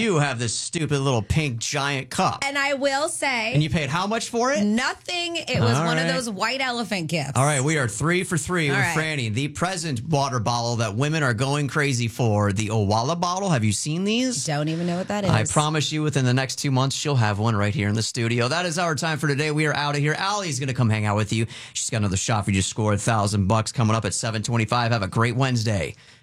you have this stupid little pink giant cup. And I will say. And you paid how much for it? Nothing. It was one of those white elephant gifts. All right, we are 3 for 3 with right. Franny. The present water bottle that women are going crazy for, the Owala bottle. Have you seen these? Don't even know what that is. I promise you within the next 2 months, she'll have one right here in the studio. That is our time for today. We are out of here. Allie's going to come hang out with you. She's got another shot for you to score $1,000 coming up at 7:25. Have a great Wednesday.